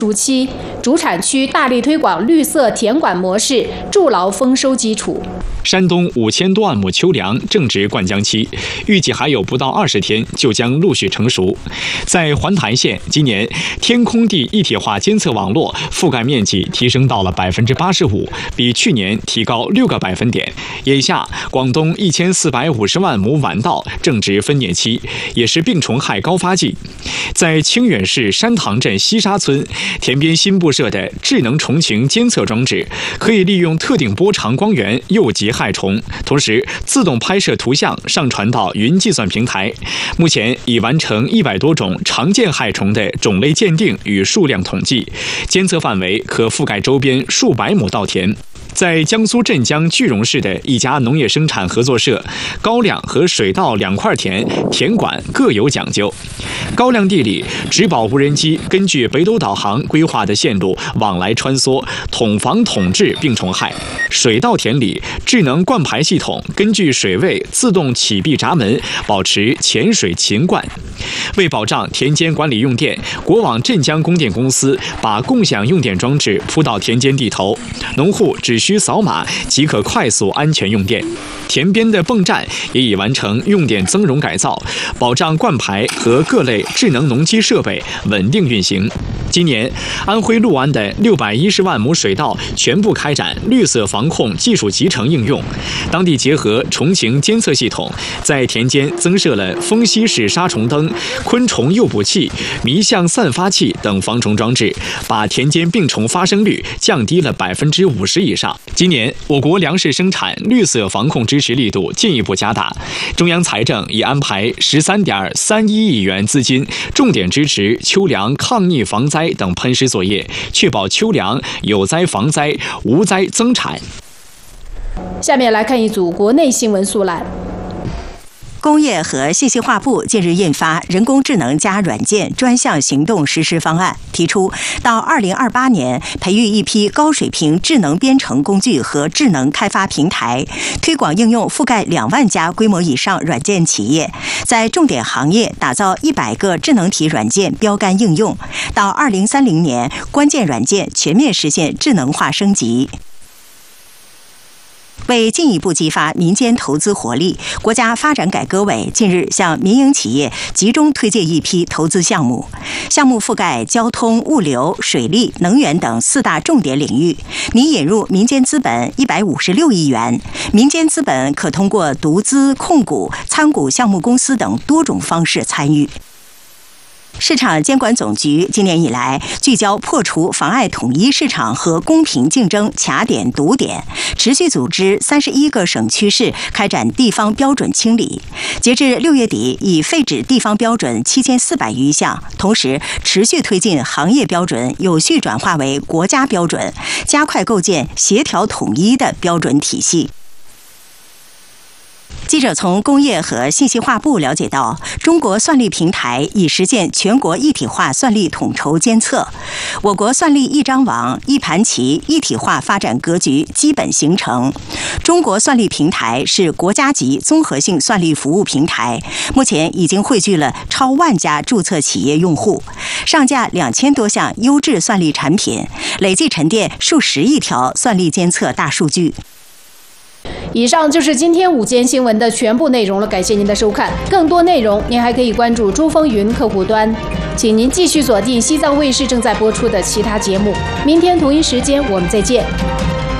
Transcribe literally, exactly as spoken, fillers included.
暑期，主产区大力推广绿色田管模式，筑牢丰收基础。 山东五千多万亩秋粮正值灌浆期，预计还有不到二十天就将陆续成熟。在环潭县，今年天空地一体化监测网络覆盖面积提升到了百分之八十五，比去年提高六个百分点。眼下，广东一千四百五十万亩晚稻正值分蘖期，也是病虫害高发季。在清远市山塘镇西沙村，田边新布设的智能虫群监测装置，可以利用特定波长光源诱集害虫，同时自动拍摄图像上传到云计算平台。目前已完成一百多种常见害虫的种类鉴定与数量统计，监测范围可覆盖周边数百亩稻田。在江苏镇江句容市的一家农业生产合作社，高粱和水稻两块田田管各有讲究。高粱地里，植保无人机根据北斗导航规划的线路往来穿梭，统防统治病虫害。水稻田里，智能灌排系统根据水位自动启闭闸门，保持潜水勤灌。为保障田间管理用电，国网镇江供电公司把共享用电装置铺到田间地头，农户只需扫码即可快速安全用电。田边的泵站也已完成用电增容改造，保障灌排和各类智能农机设备稳定运行。今年，安徽六安的六百一十万亩水稻全部开展绿色防控技术集成应用，当地结合虫情监测系统，在田间增设了风吸式杀虫灯、昆虫诱捕器、迷向散发器等防虫装置，把田间病虫发生率降低了百分之五十以上。今年，我国粮食生产绿色防控支持力度进一步加大，中央财政已安排十三点三一亿元资金，重点支持秋粮抗逆防灾等喷施作业，确保秋粮有灾防灾、无灾增产。 下面来看一组国内新闻速览。 工业和信息化部近日印发人工智能加软件专项行动实施方案，提出到二零二八年培育一批高水平智能编程工具和智能开发平台，推广应用覆盖两万家规模以上软件企业，在重点行业打造一百个智能体软件标杆应用，到二零三零年关键软件全面实现智能化升级。为进一步激发民间投资活力，国家发展改革委近日向民营企业集中推荐一批投资项目，项目覆盖交通、物流、水利、能源等四大重点领域，拟引入民间资本一百五十六亿元。民间资本可通过独资、控股、参股项目公司等多种方式参与。市场监管总局今年以来聚焦破除妨碍统一市场和公平竞争卡点堵点，持续组织三十一个省区市开展地方标准清理。截至六月底，已废止地方标准七千四百余项，同时持续推进行业标准有序转化为国家标准，加快构建协调统一的标准体系。记者从工业和信息化部了解到，中国算力平台已实现全国一体化算力统筹监测，我国算力一张网、一盘棋一体化发展格局基本形成。中国算力平台是国家级综合性算力服务平台，目前已经汇聚了超万家注册企业用户，上架两千多项优质算力产品，累计沉淀数十亿条算力监测大数据。 以上就是今天午间新闻的全部内容了，感谢您的收看。更多内容您还可以关注珠风云客户端，请您继续锁定西藏卫视正在播出的其他节目。明天同一时间我们再见。